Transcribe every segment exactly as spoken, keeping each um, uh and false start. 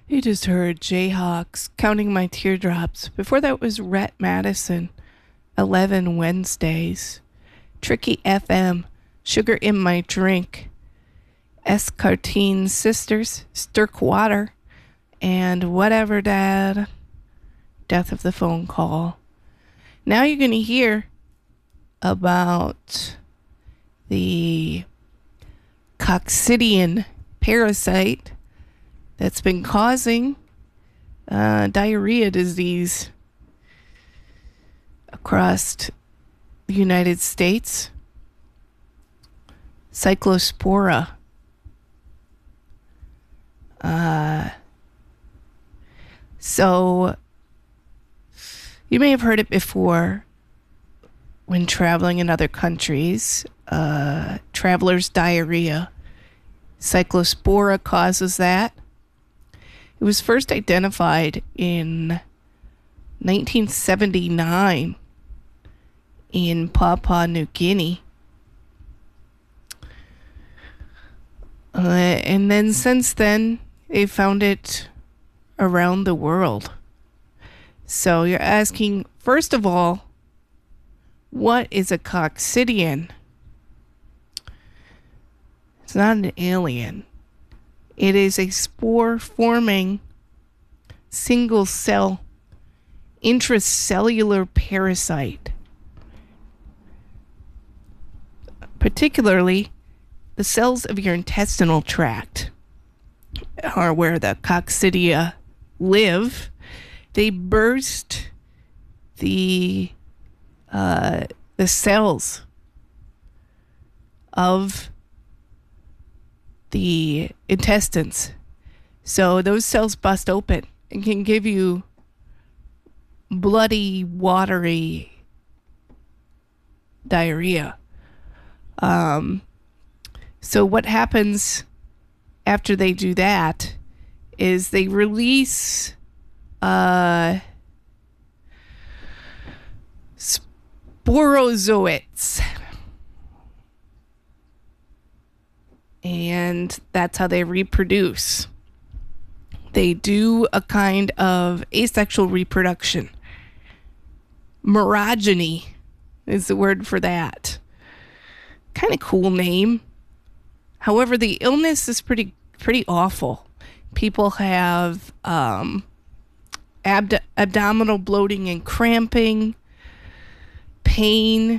You just heard Jayhawks, Counting My Teardrops. Before that was Rhett Madison, eleven Wednesdays. Tricky F M, Sugar in My Drink. S. Carteen Sisters, Stirk Water. And Whatever Dad, Death of the Phone Call. Now you're going to hear about the coccidian parasite that's been causing uh, diarrhea disease across the United States. Cyclospora. Uh, so, you may have heard it before when traveling in other countries. Uh, traveler's diarrhea. Cyclospora causes that. It was first identified in nineteen seventy-nine in Papua New Guinea. Uh, and then since then, they found it around the world. So you're asking, first of all, what is a coccidian? It's not an alien. It is a spore-forming, single-cell, intracellular parasite. Particularly, the cells of your intestinal tract are where the coccidia live. They burst the uh, the cells of the intestines. So those cells bust open and can give you bloody, watery diarrhea. Um, so what happens after they do that is they release uh, sporozoites. And that's how they reproduce. They do a kind of asexual reproduction. Merogeny is the word for that. Kind of cool name. However, the illness is pretty pretty awful. People have um, abd- abdominal bloating and cramping, pain,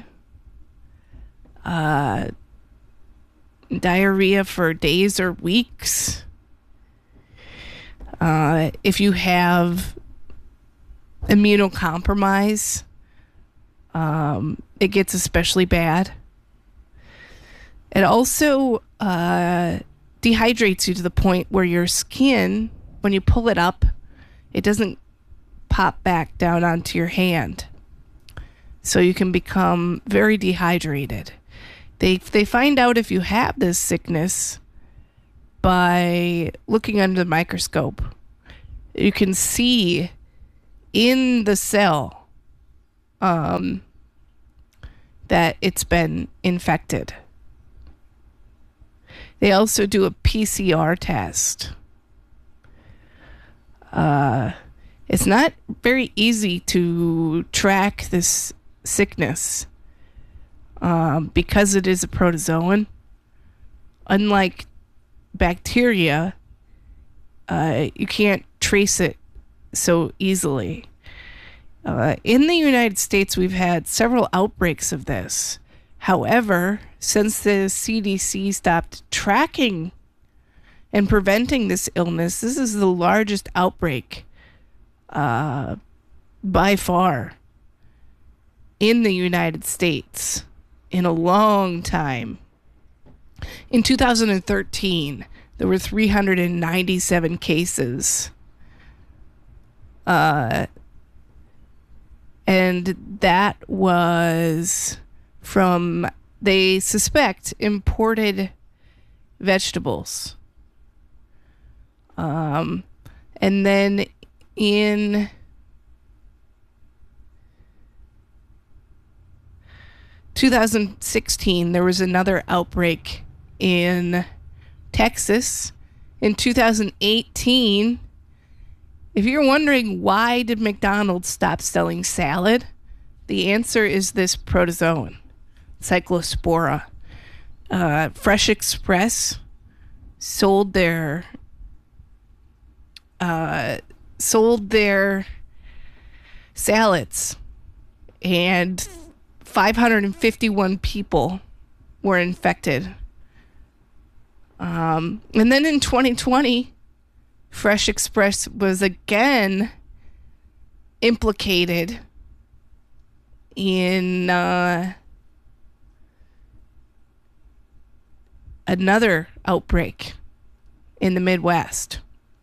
uh, diarrhea for days or weeks. Uh, if you have immunocompromise, um, it gets especially bad. It also uh, dehydrates you to the point where your skin, when you pull it up, it doesn't pop back down onto your hand. So you can become very dehydrated. They they find out if you have this sickness by looking under the microscope. You can see in the cell um, that it's been infected. They also do a P C R test. Uh, it's not very easy to track this sickness um, because it is a protozoan. Unlike bacteria, uh, you can't trace it so easily. Uh, in the United States, we've had several outbreaks of this. However, since the C D C stopped tracking and preventing this illness, this is the largest outbreak uh, by far in the United States in a long time. In two thousand thirteen, there were three hundred ninety-seven cases. Uh, and that was from, they suspect, imported vegetables. Um, and then in two thousand sixteen, there was another outbreak in Texas. In two thousand eighteen, If you're wondering why did McDonald's stop selling salad, the answer is this protozoan, Cyclospora. Uh, Fresh Express sold their uh, sold their salads, and five hundred fifty-one people were infected. Um, and then in twenty twenty, Fresh Express was again implicated in uh, another outbreak in the Midwest.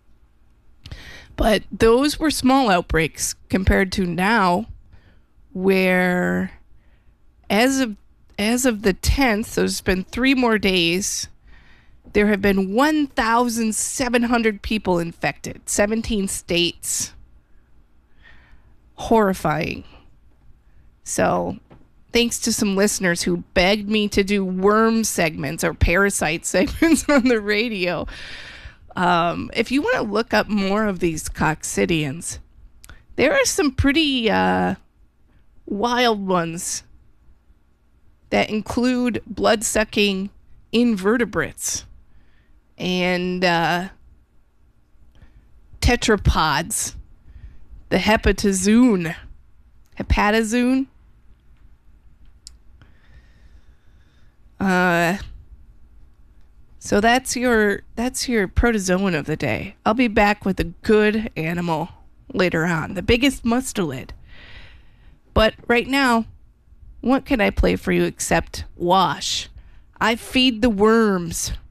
But those were small outbreaks compared to now, where as of as of the tenth, so it's been three more days, there have been one thousand seven hundred people infected, seventeen states. Horrifying. So, thanks to some listeners who begged me to do worm segments or parasite segments on the radio. Um, if you want to look up more of these coccidians, there are some pretty uh, wild ones that include blood-sucking invertebrates and uh, tetrapods, the hepatozoon, hepatozoon. Uh, so that's your that's your protozoan of the day. I'll be back with a good animal later on, the biggest mustelid. But right now, what can I play for you except Wash? I feed the worms.